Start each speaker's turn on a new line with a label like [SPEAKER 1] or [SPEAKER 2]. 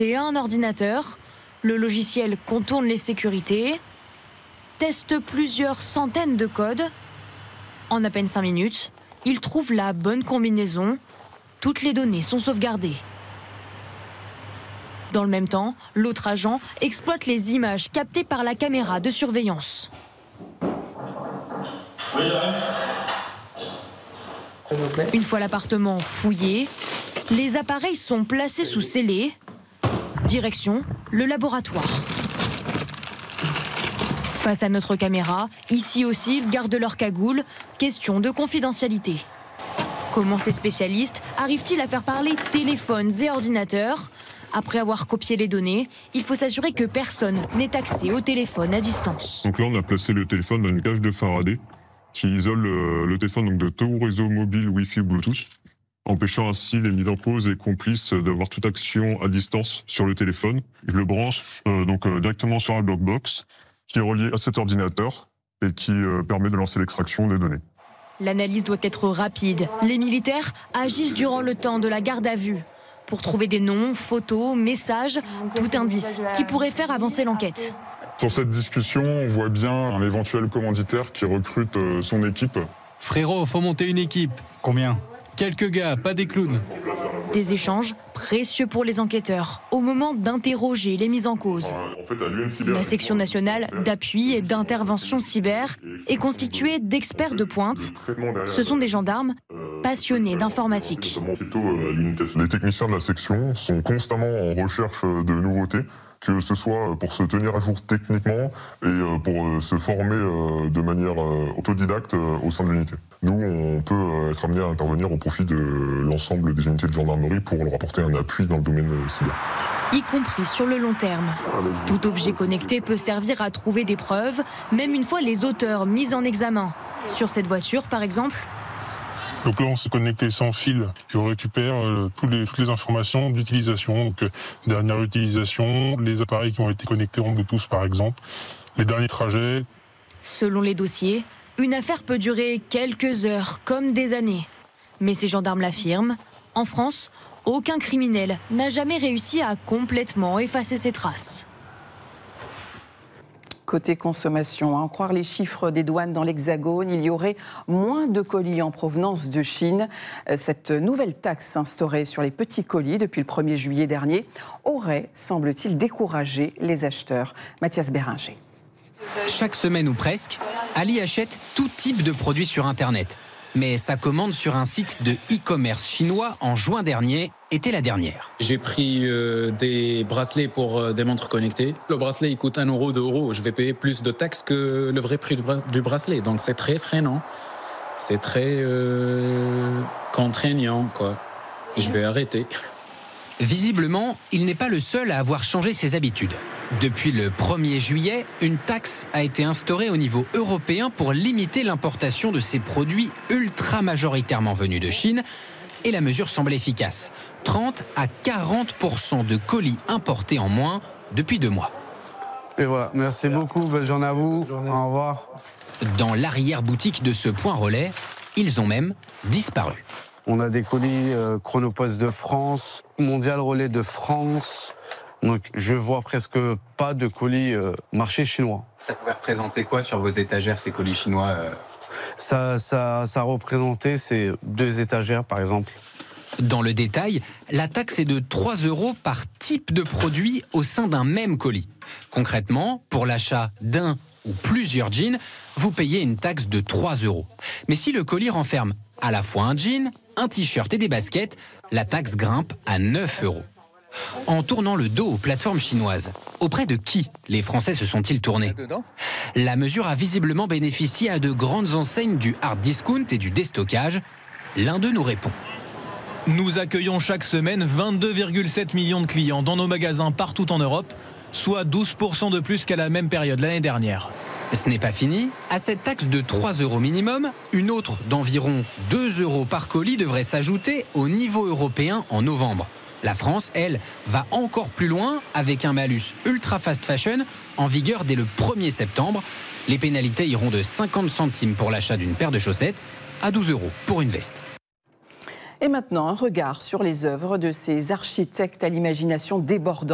[SPEAKER 1] et un ordinateur. Le logiciel contourne les sécurités, teste plusieurs centaines de codes. En à peine 5 minutes, il trouve la bonne combinaison. Toutes les données sont sauvegardées. Dans le même temps, l'autre agent exploite les images captées par la caméra de surveillance.
[SPEAKER 2] Oui, j'arrive.
[SPEAKER 1] Une fois l'appartement fouillé, les appareils sont placés sous scellé. Direction le laboratoire. Face à notre caméra, ici aussi, ils gardent leur cagoule. Question de confidentialité. Comment ces spécialistes arrivent-ils à faire parler téléphones et ordinateurs ? Après avoir copié les données, il faut s'assurer que personne n'ait accès au téléphone à distance.
[SPEAKER 3] Donc là, on a placé le téléphone dans une cage de Faraday qui isole le téléphone donc, de tout réseau mobile Wi-Fi ou Bluetooth, empêchant ainsi les mis en cause et complices d'avoir toute action à distance sur le téléphone. Je le branche directement sur un Blockbox qui est relié à cet ordinateur et qui permet de lancer l'extraction des données.
[SPEAKER 1] L'analyse doit être rapide. Les militaires agissent durant le temps de la garde à vue pour trouver des noms, photos, messages, tout indice qui pourrait faire avancer l'enquête.
[SPEAKER 3] Sur cette discussion, on voit bien un éventuel commanditaire qui recrute son équipe.
[SPEAKER 4] Frérot, faut monter une équipe.
[SPEAKER 5] Combien ?
[SPEAKER 4] Quelques gars, pas des clowns.
[SPEAKER 1] Des échanges précieux pour les enquêteurs au moment d'interroger les mises en cause. La section nationale d'appui et d'intervention cyber est constituée d'experts de pointe. Ce sont des gendarmes passionnés d'informatique.
[SPEAKER 3] Les techniciens de la section sont constamment en recherche de nouveautés, que ce soit pour se tenir à jour techniquement et pour se former de manière autodidacte au sein de l'unité. Nous, on peut être amené à intervenir au profit de l'ensemble des unités de gendarmerie pour leur apporter un appui dans le domaine cyber.
[SPEAKER 1] Y compris sur le long terme. Tout objet connecté peut servir à trouver des preuves, même une fois les auteurs mis en examen. Sur cette voiture, par exemple.
[SPEAKER 6] Donc là, on s'est connecté sans fil et on récupère toutes les informations d'utilisation. Donc, dernière utilisation, les appareils qui ont été connectés en Bluetooth, par exemple, les derniers trajets.
[SPEAKER 1] Selon les dossiers, une affaire peut durer quelques heures, comme des années. Mais ces gendarmes l'affirment, en France, aucun criminel n'a jamais réussi à complètement effacer ses traces.
[SPEAKER 7] Côté consommation, à en croire les chiffres des douanes dans l'Hexagone, il y aurait moins de colis en provenance de Chine. Cette nouvelle taxe instaurée sur les petits colis depuis le 1er juillet dernier aurait, semble-t-il, découragé les acheteurs. Mathias Béringer.
[SPEAKER 8] Chaque semaine ou presque, Ali achète tout type de produits sur Internet. Mais sa commande sur un site de e-commerce chinois en juin dernier était la dernière.
[SPEAKER 9] J'ai pris des bracelets pour des montres connectées. Le bracelet, il coûte 1 euro, 2 euros. Je vais payer plus de taxes que le vrai prix du bracelet. Donc c'est très freinant. C'est très contraignant, quoi. Et je vais arrêter.
[SPEAKER 8] Visiblement, il n'est pas le seul à avoir changé ses habitudes. Depuis le 1er juillet, une taxe a été instaurée au niveau européen pour limiter l'importation de ces produits ultra majoritairement venus de Chine. Et la mesure semble efficace. 30 à 40% de colis importés en moins depuis 2 mois.
[SPEAKER 10] Et voilà, merci beaucoup, bonne journée à vous, au revoir.
[SPEAKER 8] Dans l'arrière-boutique de ce point relais, ils ont même disparu.
[SPEAKER 10] On a des colis Chronopost de France, Mondial Relais de France. Donc je vois presque pas de colis marché chinois.
[SPEAKER 11] Ça pouvait représenter quoi sur vos étagères, ces colis chinois
[SPEAKER 10] Ça représentait ces 2 étagères, par exemple.
[SPEAKER 8] Dans le détail, la taxe est de 3 € par type de produit au sein d'un même colis. Concrètement, pour l'achat d'un ou plusieurs jeans, vous payez une taxe de 3 €. Mais si le colis renferme à la fois un jean, un t-shirt et des baskets, la taxe grimpe à 9 €. En tournant le dos aux plateformes chinoises, auprès de qui les Français se sont-ils tournés ? La mesure a visiblement bénéficié à de grandes enseignes du hard discount et du déstockage. L'un d'eux nous répond.
[SPEAKER 12] Nous accueillons chaque semaine 22,7 millions de clients dans nos magasins partout en Europe, soit 12% de plus qu'à la même période l'année dernière.
[SPEAKER 8] Ce n'est pas fini. À cette taxe de 3 € minimum, une autre d'environ 2 € par colis devrait s'ajouter au niveau européen en novembre. La France, elle, va encore plus loin avec un malus ultra fast fashion en vigueur dès le 1er septembre. Les pénalités iront de 50 centimes pour l'achat d'une paire de chaussettes à 12 € pour une veste.
[SPEAKER 7] Et maintenant, un regard sur les œuvres de ces architectes à l'imagination débordante.